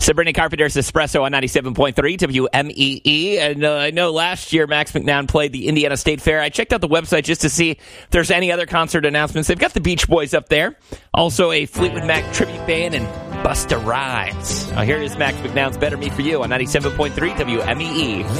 Sabrina Carpenter's Espresso on 97.3 WMEE. And I know last year Max McNown played the Indiana State Fair. I checked out the website just to see if there's any other concert announcements. They've got the Beach Boys up there. Also a Fleetwood Mac tribute band and Busta Rhymes. Here is Max McNown's Better Me For You on 97.3 WMEE.